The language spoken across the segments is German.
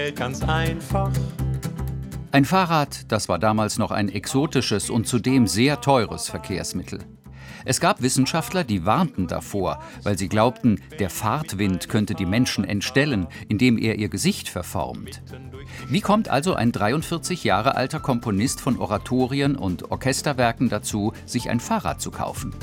Ganz einfach. Ein Fahrrad, das war damals noch ein exotisches und zudem sehr teures Verkehrsmittel. Es gab Wissenschaftler, die warnten davor, weil sie glaubten, der Fahrtwind könnte die Menschen entstellen, indem er ihr Gesicht verformt. Wie kommt also ein 43 Jahre alter Komponist von Oratorien und Orchesterwerken dazu, sich ein Fahrrad zu kaufen?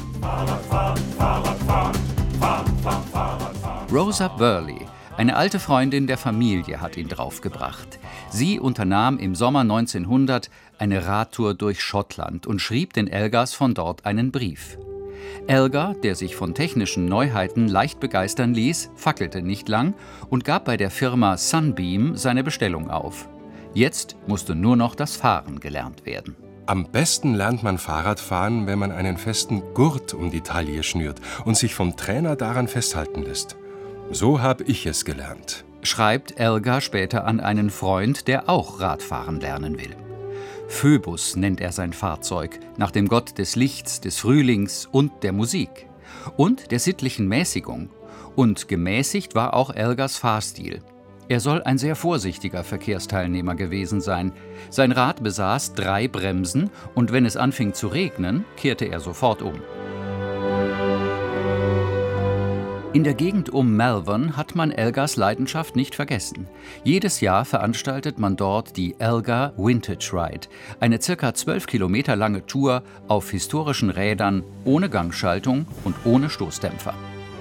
Rosa Burley, eine alte Freundin der Familie, hat ihn draufgebracht. Sie unternahm im Sommer 1900 eine Radtour durch Schottland und schrieb den Elgars von dort einen Brief. Elgar, der sich von technischen Neuheiten leicht begeistern ließ, fackelte nicht lang und gab bei der Firma Sunbeam seine Bestellung auf. Jetzt musste nur noch das Fahren gelernt werden. Am besten lernt man Fahrradfahren, wenn man einen festen Gurt um die Taille schnürt und sich vom Trainer daran festhalten lässt. So habe ich es gelernt, schreibt Elgar später an einen Freund, der auch Radfahren lernen will. Phöbus nennt er sein Fahrzeug, nach dem Gott des Lichts, des Frühlings und der Musik und der sittlichen Mäßigung. Und gemäßigt war auch Elgars Fahrstil. Er soll ein sehr vorsichtiger Verkehrsteilnehmer gewesen sein. Sein Rad besaß 3 Bremsen und wenn es anfing zu regnen, kehrte er sofort um. In der Gegend um Malvern hat man Elgars Leidenschaft nicht vergessen. Jedes Jahr veranstaltet man dort die Elgar Vintage Ride, eine ca. 12 Kilometer lange Tour auf historischen Rädern, ohne Gangschaltung und ohne Stoßdämpfer.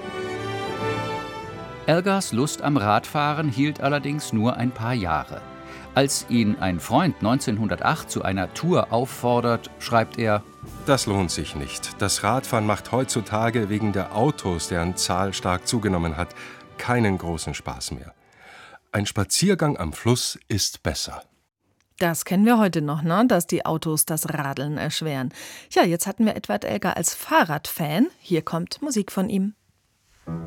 Elgars Lust am Radfahren hielt allerdings nur ein paar Jahre. Als ihn ein Freund 1908 zu einer Tour auffordert, schreibt er: Das lohnt sich nicht. Das Radfahren macht heutzutage wegen der Autos, deren Zahl stark zugenommen hat, keinen großen Spaß mehr. Ein Spaziergang am Fluss ist besser. Das kennen wir heute noch, ne? Dass die Autos das Radeln erschweren. Ja, jetzt hatten wir Edward Elgar als Fahrradfan. Hier kommt Musik von ihm.